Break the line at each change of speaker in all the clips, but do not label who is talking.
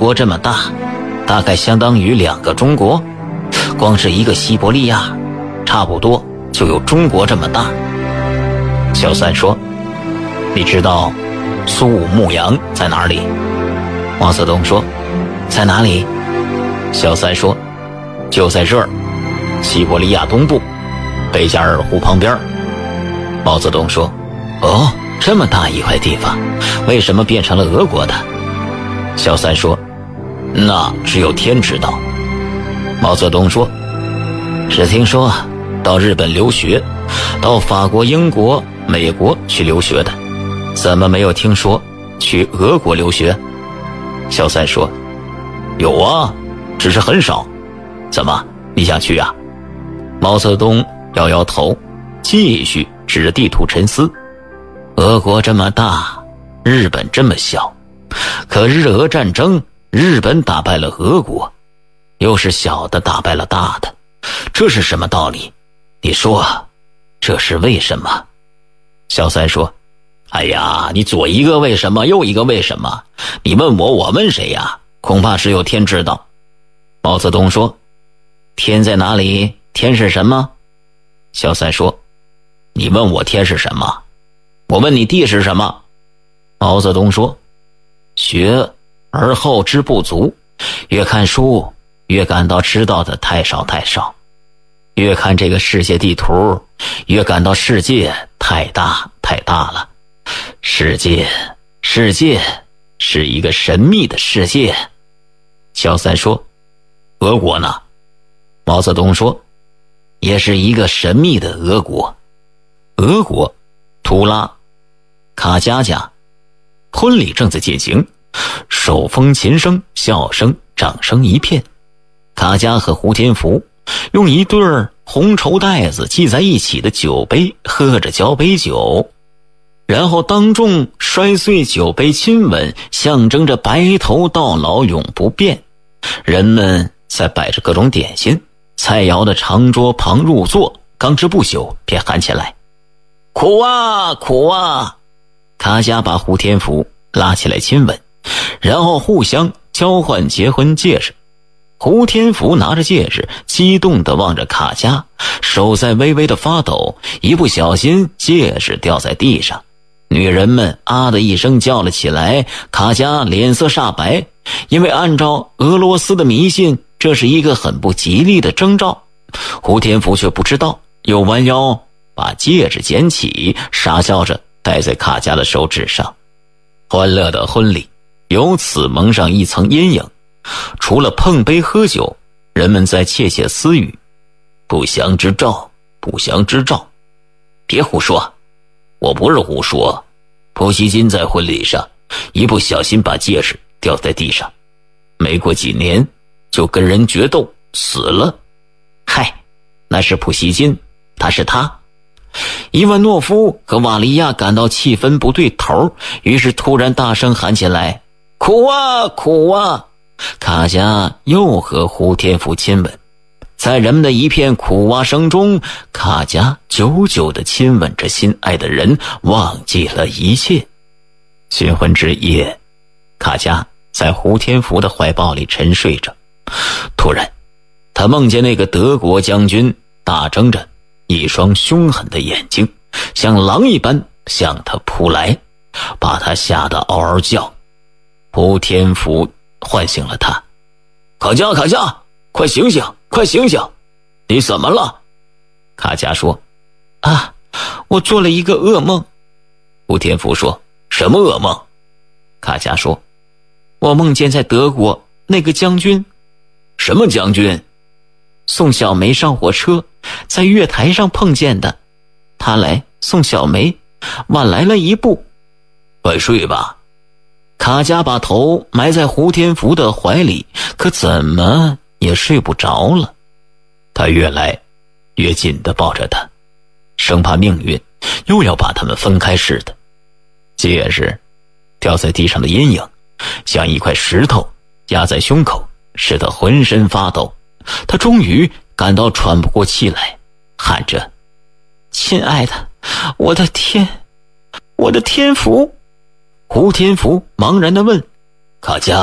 国这么大，大概相当于2个中国，光是一个西伯利亚差不多就有中国这么大。小三说，你知道苏武牧羊在哪里？毛泽东说，在哪里？小三说，就在这儿，西伯利亚东部，贝加尔湖旁边。毛泽东说，哦，这么大一块地方，为什么变成了俄国的？小三说，那只有天知道。毛泽东说，只听说到日本留学，到法国、英国、美国去留学的，怎么没有听说去俄国留学？小三说，有啊，只是很少。怎么，你想去啊？毛泽东摇摇头，继续指着地图沉思。俄国这么大，日本这么小，可日俄战争，日本打败了俄国，又是小的打败了大的，这是什么道理？你说，这是为什么？小三说，哎呀，你左一个为什么，右一个为什么？你问我，我问谁呀？恐怕只有天知道。毛泽东说，天在哪里？天是什么？小三说，你问我天是什么，我问你地是什么。毛泽东说，学而后知不足，越看书越感到知道的太少太少，越看这个世界地图越感到世界太大太大了。世界是一个神秘的世界。小三说，俄国呢？毛泽东说，也是一个神秘的俄国。俄国图拉卡加家，婚礼正在进行，手风琴声、笑声、掌声一片。卡加和胡天福用一对红绸带子系在一起的酒杯喝着交杯酒，然后当众摔碎酒杯亲吻，象征着白头到老永不变。人们在摆着各种点心，菜肴的长桌旁入座，刚吃不久便喊起来，苦啊苦啊！卡加把胡天福拉起来亲吻，然后互相交换结婚戒指。胡天福拿着戒指，激动地望着卡加，手在微微的发抖，一不小心戒指掉在地上。女人们啊的一声叫了起来，卡加脸色煞白，因为按照俄罗斯的迷信，这是一个很不吉利的征兆。胡天福却不知道，又弯腰把戒指捡起，傻笑着戴在卡加的手指上。欢乐的婚礼由此蒙上一层阴影，除了碰杯喝酒，人们在窃窃私语，不祥之兆，不祥之兆。别胡说，我不是胡说。普希金在婚礼上一不小心把戒指掉在地上，没过几年就跟人决斗死了。嗨，那是普希金，他是他。伊万诺夫和瓦利亚感到气氛不对头，于是突然大声喊起来，苦啊苦啊！卡加又和胡天福亲吻，在人们的一片苦哇声中，卡加久久地亲吻着心爱的人，忘记了一切。新婚之夜，卡加在胡天福的怀抱里沉睡着。突然，他梦见那个德国将军大睁着一双凶狠的眼睛，像狼一般向他扑来，把他吓得嗷嗷叫。胡天福唤醒了他，卡加卡加，快醒醒，快醒醒，你怎么了？卡加说，啊，我做了一个噩梦。胡天福说，什么噩梦？卡加说，我梦见在德国那个将军。什么将军？送小梅上火车，在月台上碰见的。他来送小梅，晚来了一步。快睡吧。卡加把头埋在胡天福的怀里，可怎么也睡不着了。他越来越紧地抱着他，生怕命运又要把他们分开似的。戒指掉在地上的阴影像一块石头压在胸口，使他浑身发抖。他终于感到喘不过气来，喊着，亲爱的，我的天福。胡天福茫然地问，卡加，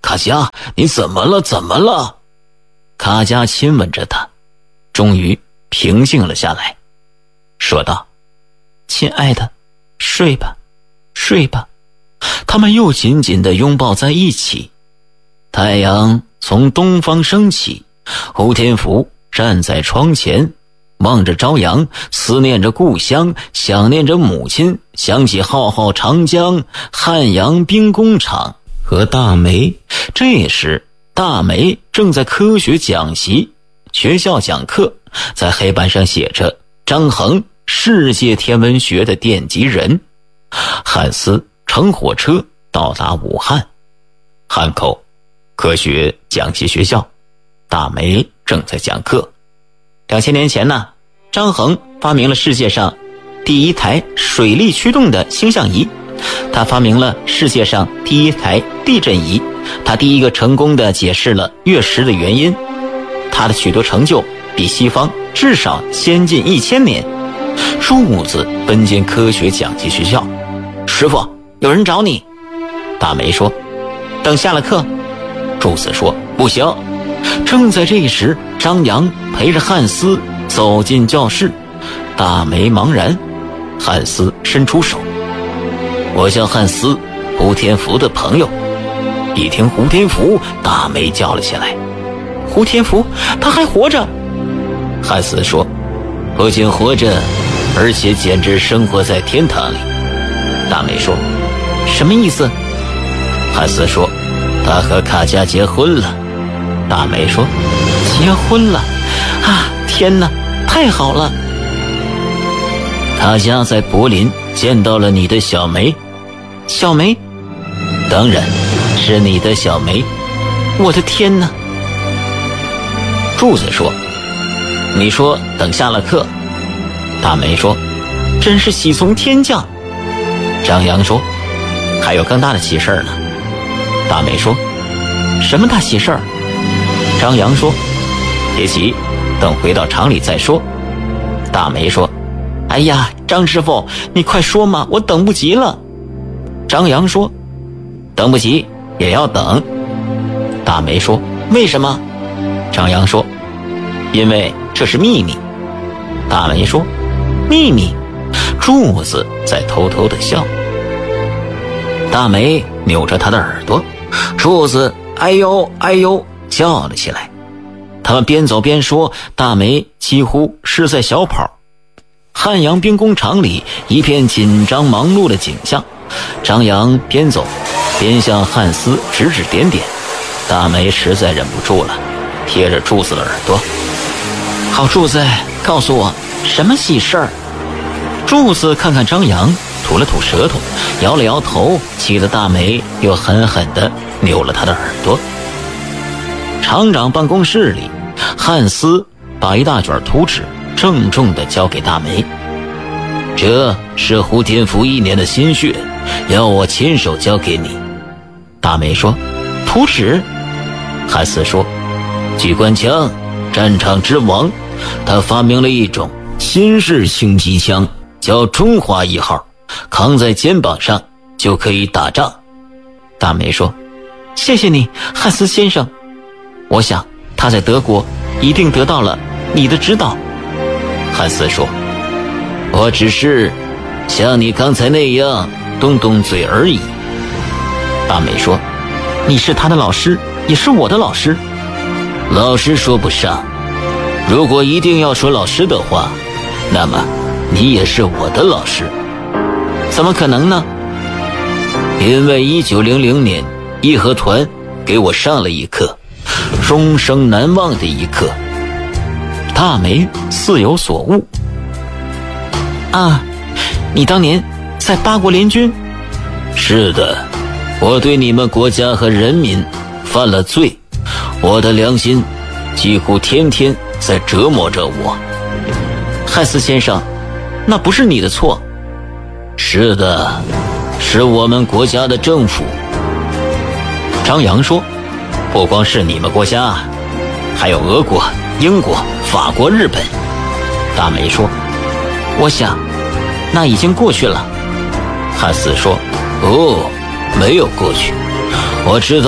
卡佳，你怎么了？怎么了？卡佳亲吻着他，终于平静了下来，说道：亲爱的，睡吧，睡吧。他们又紧紧地拥抱在一起。太阳从东方升起，胡天福站在窗前，望着朝阳，思念着故乡，想念着母亲，想起浩浩长江、汉阳兵工厂和大梅。这时大梅正在科学讲习，学校讲课，在黑板上写着张衡，世界天文学的奠基人。汉斯乘火车到达武汉，汉口科学讲习学校，大梅正在讲课。2000年前呢，张衡发明了世界上第一台水力驱动的星象仪，他发明了世界上第一台地震仪，他第一个成功地解释了月食的原因。他的许多成就比西方至少先进1000年。柱子奔进科学讲习学校，师傅，有人找你。大梅说，等下了课。柱子说，不行。正在这时，张扬陪着汉斯走进教室，大梅茫然。汉斯伸出手，我叫汉斯，胡天福的朋友。一听胡天福，大梅叫了起来，胡天福，他还活着。汉斯说，不仅活着，而且简直生活在天堂里。大梅说，什么意思？汉斯说，他和卡佳结婚了。大梅说，结婚了啊，天哪，太好了。卡佳在柏林见到了你的小梅。小梅？当然是你的小梅。我的天哪。柱子说，你说等下了课。大梅说，真是喜从天降。张扬说，还有更大的喜事呢。大梅说，什么大喜事儿？张扬说，别急，等回到厂里再说。大梅说，哎呀，张师傅，你快说嘛，我等不及了。张扬说，等不及也要等。大梅说，为什么？张扬说，因为这是秘密。大梅说，秘密？柱子在偷偷地笑。大梅扭着他的耳朵，柱子哎呦哎呦叫了起来。他们边走边说，大梅几乎是在小跑。汉阳兵工厂里一片紧张忙碌的景象，张扬边走边向汉斯指指点点。大梅实在忍不住了，贴着柱子的耳朵，好柱子，告诉我什么喜事儿？柱子看看张扬，吐了吐舌头，摇了摇头，气得大梅又狠狠地扭了他的耳朵。厂长办公室里，汉斯把一大卷图纸郑重地交给大梅。这是胡天福1年的心血，要我亲手交给你。大梅说，图纸？汉斯说，机关枪，战场之王，他发明了一种新式轻机枪，叫中华1号，扛在肩膀上就可以打仗。大梅说，谢谢你，汉斯先生。我想他在德国一定得到了你的指导。汉斯说，我只是像你刚才那样动动嘴而已。大梅说，你是他的老师，也是我的老师。老师说不上，如果一定要说老师的话，那么你也是我的老师。怎么可能呢？因为1900年义和团给我上了一课，终生难忘的一课。大梅似有所悟。啊，你当年在八国联军？是的，我对你们国家和人民犯了罪，我的良心几乎天天在折磨着我。汉斯先生，那不是你的错。是的，是我们国家的政府。张扬说，不光是你们国家，还有俄国、英国、法国、日本。大梅说，我想那已经过去了。汉斯说，哦，没有过去，我知道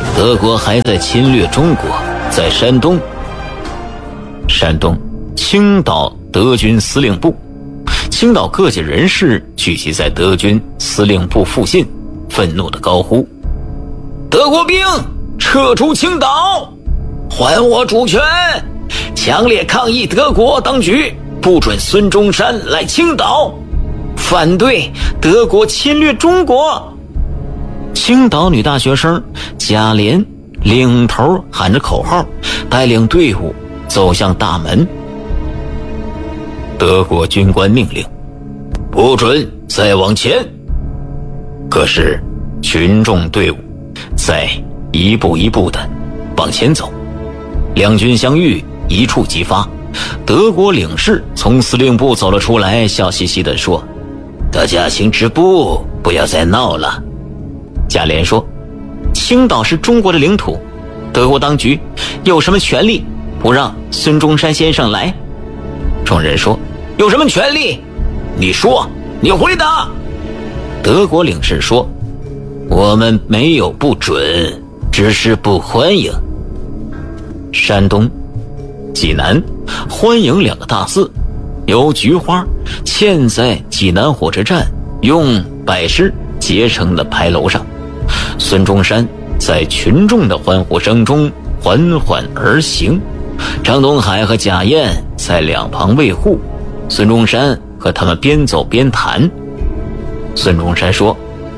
德国还在侵略中国，在山东。山东青岛德军司令部，青岛各界人士聚集在德军司令部附近，愤怒地高呼：德国兵撤出青岛，还我主权！强烈抗议德国当局不准孙中山来青岛，反对德国侵略中国。青岛女大学生贾琏领头喊着口号，带领队伍走向大门。德国军官命令：不准再往前。可是群众队伍在一步一步地往前走，两军相遇，一触即发。德国领事从司令部走了出来，笑嘻嘻地说：大家请止步，不要再闹了。贾琏说：青岛是中国的领土，德国当局有什么权利不让孙中山先生来？众人说：有什么权利？你说，你回答。德国领事说：我们没有不准，只是不欢迎。山东济南欢迎两个大字由菊花嵌在济南火车站用柏石结成的牌楼上。孙中山在群众的欢呼声中缓缓而行，张东海和贾燕在两旁卫护，孙中山和他们边走边谈。孙中山说：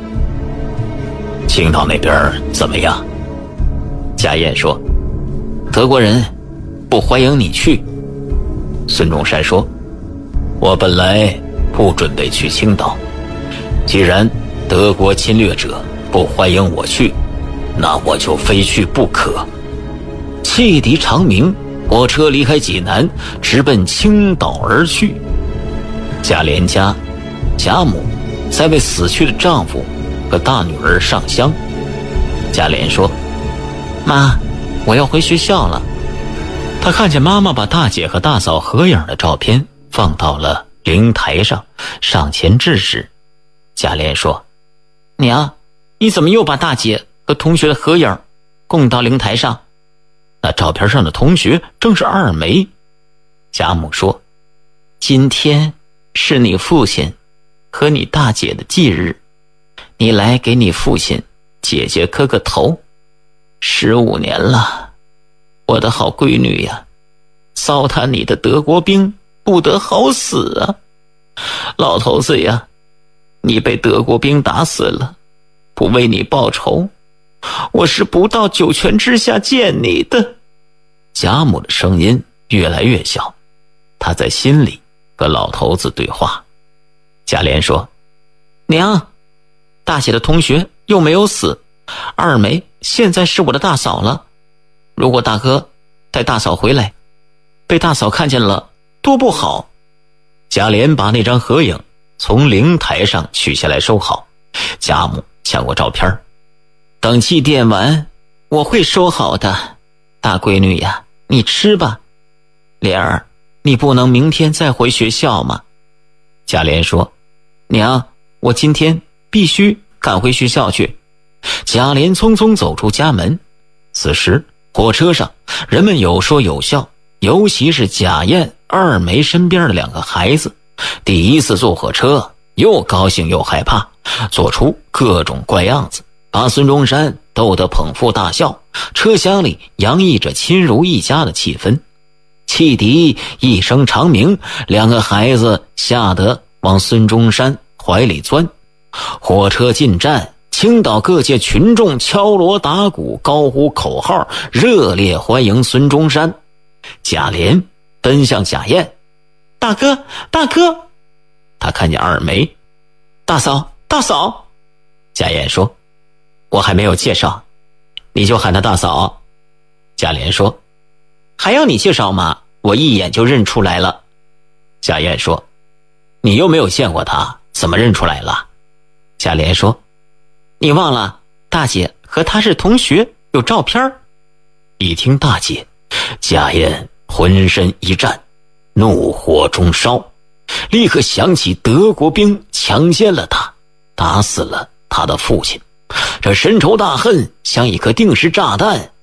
青岛那边怎么样？贾燕说：德国人不欢迎你去。孙中山说：我本来不准备去青岛，既然德国侵略者不欢迎我去，那我就非去不可。汽笛长鸣，火车离开济南，直奔青岛而去。贾琏家贾母在为死去的丈夫和大女儿上香。贾琏说：妈，我要回学校了。他看见妈妈把大姐和大嫂合影的照片放到了灵台上，上前致辞。贾琏说：娘，你怎么又把大姐和同学的合影供到灵台上？那照片上的同学正是二梅。贾母说：今天是你父亲和你大姐的忌日，你来给你父亲姐姐磕个头。15年了，我的好闺女呀，糟蹋你的德国兵不得好死啊！老头子呀，你被德国兵打死了，不为你报仇，我是不到九泉之下见你的。贾母的声音越来越小，她在心里和老头子对话。贾琏说：娘，大姐的同学又没有死，二梅现在是我的大嫂了。如果大哥带大嫂回来，被大嫂看见了，多不好。贾琏把那张合影从灵台上取下来收好，贾母抢过照片，等祭奠完，我会收好的。大闺女呀，你吃吧。莲儿，你不能明天再回学校吗？贾琏说：娘，我今天必须赶回学校去。贾琏匆匆走出家门。此时火车上人们有说有笑，尤其是贾燕、二梅身边的两个孩子，第一次坐火车，又高兴又害怕，做出各种怪样子，把孙中山逗得捧腹大笑。车厢里洋溢着亲如一家的气氛。汽笛一声长鸣，两个孩子吓得往孙中山怀里钻。火车进站，青岛各界群众敲锣打鼓，高呼口号，热烈欢迎孙中山。贾琏奔向贾燕：大哥，大哥！他看见二梅：大嫂，大嫂！贾燕说：我还没有介绍，你就喊她大嫂。贾琏说：还要你介绍吗？我一眼就认出来了。贾燕说：你又没有见过她，怎么认出来了？贾琏说：你忘了大姐和她是同学，有照片。一听大姐，贾燕浑身一颤，怒火中烧，立刻想起德国兵强奸了他，打死了他的父亲， 这深仇大恨像一颗定时炸弹，